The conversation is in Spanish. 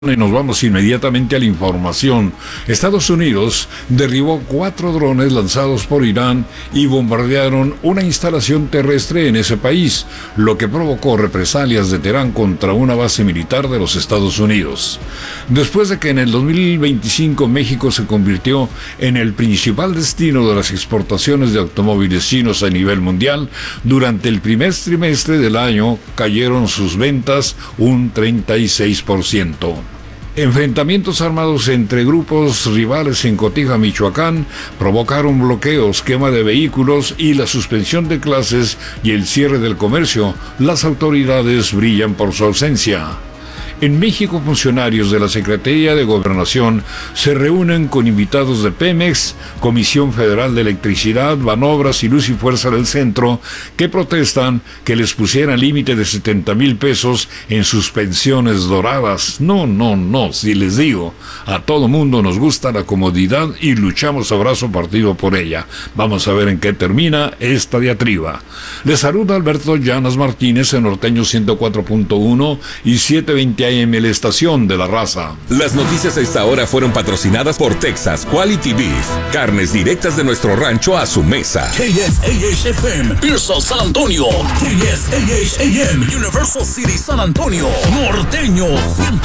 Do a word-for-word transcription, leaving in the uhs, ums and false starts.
Y nos vamos inmediatamente a la información. Estados Unidos derribó cuatro drones lanzados por Irán y bombardearon una instalación terrestre en ese país, lo que provocó represalias de Teherán contra una base militar de los Estados Unidos. Después de que en el dos mil veinticinco México se convirtió en el principal destino de las exportaciones de automóviles chinos a nivel mundial, durante el primer trimestre del año cayeron sus ventas un treinta y seis por ciento. Enfrentamientos armados entre grupos rivales en Cotija, Michoacán, provocaron bloqueos, quema de vehículos y la suspensión de clases y el cierre del comercio. Las autoridades brillan por su ausencia. En México, funcionarios de la Secretaría de Gobernación se reúnen con invitados de Pemex, Comisión Federal de Electricidad, Banobras y Luz y Fuerza del Centro, que protestan que les pusieran límite de setenta mil pesos en sus pensiones doradas. No, no, no, si les digo, a todo mundo nos gusta la comodidad y luchamos a brazo partido por ella. Vamos a ver en qué termina esta diatriba. Les saluda Alberto Llanas Martínez en Norteño ciento cuatro punto uno y setecientos veinte A M, la estación de la raza. Las noticias a esta hora fueron patrocinadas por Texas Quality Beef. Carnes directas de nuestro rancho a su mesa. K S A H F M, Pearsall, San Antonio. K S A H A M, Universal City, San Antonio. Norteño